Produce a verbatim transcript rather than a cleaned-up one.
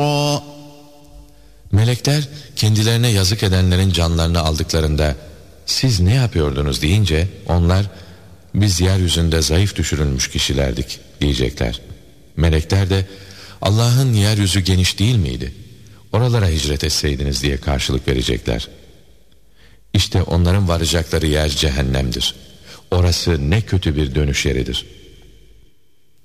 Melekler kendilerine yazık edenlerin canlarını aldıklarında siz ne yapıyordunuz deyince onlar biz yeryüzünde zayıf düşürülmüş kişilerdik diyecekler. Melekler de Allah'ın yeryüzü geniş değil miydi? Oralara hicret etseydiniz diye karşılık verecekler. İşte onların varacakları yer cehennemdir. Orası ne kötü bir dönüş yeridir.